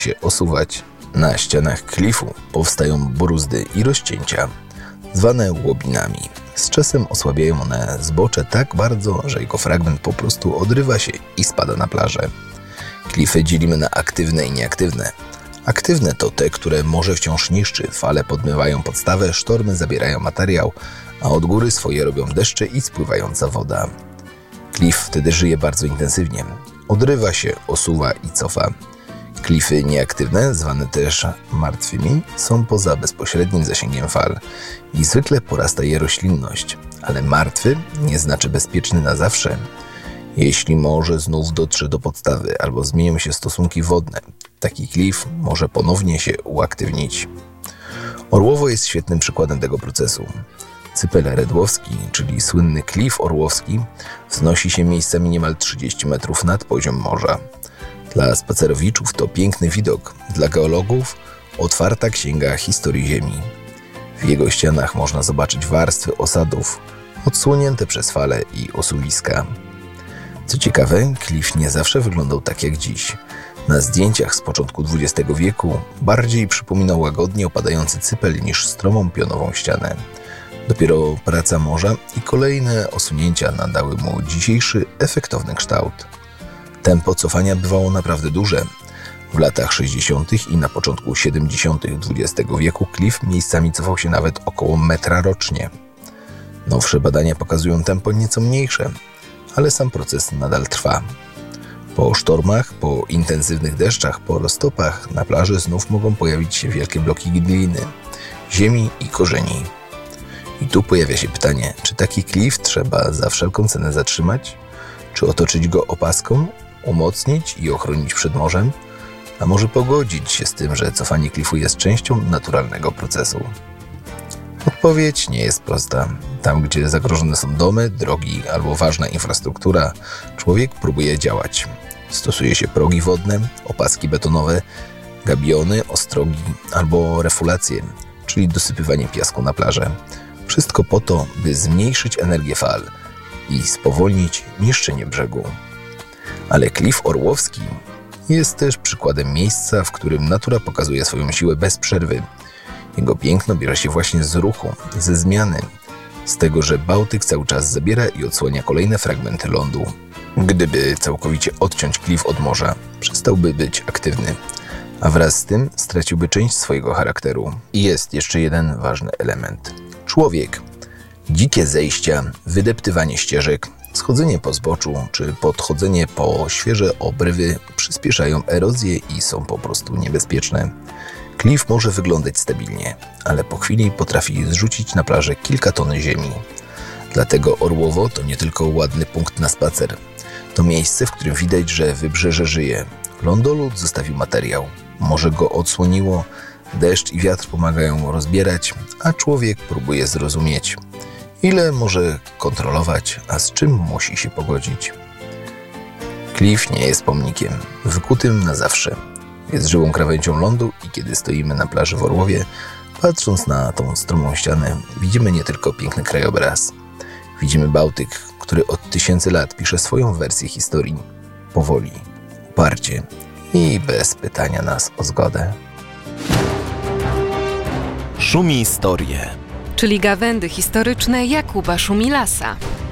się osuwać. Na ścianach klifu powstają boruzdy i rozcięcia, zwane łobinami. Z czasem osłabiają one zbocze tak bardzo, że jego fragment po prostu odrywa się i spada na plażę. Klify dzielimy na aktywne i nieaktywne. Aktywne to te, które morze wciąż niszczy, fale podmywają podstawę, sztormy zabierają materiał, a od góry swoje robią deszcze i spływająca woda. Klif wtedy żyje bardzo intensywnie. Odrywa się, osuwa i cofa. Klify nieaktywne, zwane też martwymi, są poza bezpośrednim zasięgiem fal i zwykle porasta je roślinność, ale martwy nie znaczy bezpieczny na zawsze. Jeśli morze znów dotrze do podstawy albo zmienią się stosunki wodne, taki klif może ponownie się uaktywnić. Orłowo jest świetnym przykładem tego procesu. Cypel Redłowski, czyli słynny klif orłowski, wznosi się miejscami niemal 30 metrów nad poziom morza. Dla spacerowiczów to piękny widok, dla geologów otwarta księga historii Ziemi. W jego ścianach można zobaczyć warstwy osadów, odsłonięte przez fale i osuwiska. Co ciekawe, klif nie zawsze wyglądał tak jak dziś. Na zdjęciach z początku XX wieku bardziej przypominał łagodnie opadający cypel niż stromą pionową ścianę. Dopiero praca morza i kolejne osunięcia nadały mu dzisiejszy efektowny kształt. Tempo cofania bywało naprawdę duże. W latach 60. i na początku 70. XX wieku klif miejscami cofał się nawet około metra rocznie. Nowsze badania pokazują tempo nieco mniejsze, ale sam proces nadal trwa. Po sztormach, po intensywnych deszczach, po roztopach na plaży znów mogą pojawić się wielkie bloki gliny, ziemi i korzeni. I tu pojawia się pytanie, czy taki klif trzeba za wszelką cenę zatrzymać? Czy otoczyć go opaską, umocnić i ochronić przed morzem? A może pogodzić się z tym, że cofanie klifu jest częścią naturalnego procesu? Odpowiedź nie jest prosta. Tam, gdzie zagrożone są domy, drogi albo ważna infrastruktura, człowiek próbuje działać. Stosuje się progi wodne, opaski betonowe, gabiony, ostrogi albo refulacje, czyli dosypywanie piasku na plażę. Wszystko po to, by zmniejszyć energię fal i spowolnić niszczenie brzegu. Ale klif orłowski jest też przykładem miejsca, w którym natura pokazuje swoją siłę bez przerwy. Jego piękno bierze się właśnie z ruchu, ze zmiany, z tego, że Bałtyk cały czas zabiera i odsłania kolejne fragmenty lądu. Gdyby całkowicie odciąć klif od morza, przestałby być aktywny, a wraz z tym straciłby część swojego charakteru. I jest jeszcze jeden ważny element. Człowiek. Dzikie zejścia, wydeptywanie ścieżek, schodzenie po zboczu czy podchodzenie po świeże obrywy przyspieszają erozję i są po prostu niebezpieczne. Klif może wyglądać stabilnie, ale po chwili potrafi zrzucić na plażę kilka ton ziemi. Dlatego Orłowo to nie tylko ładny punkt na spacer. To miejsce, w którym widać, że wybrzeże żyje. Lądolud zostawił materiał, morze go odsłoniło, deszcz i wiatr pomagają rozbierać, a człowiek próbuje zrozumieć, ile może kontrolować, a z czym musi się pogodzić. Klif nie jest pomnikiem, wykutym na zawsze. Jest żywą krawędzią lądu i kiedy stoimy na plaży w Orłowie, patrząc na tą stromą ścianę, widzimy nie tylko piękny krajobraz. Widzimy Bałtyk, który od tysięcy lat pisze swoją wersję historii. Powoli, uparcie i bez pytania nas o zgodę. Szumi Historie, czyli gawędy historyczne Jakuba Szumilasa.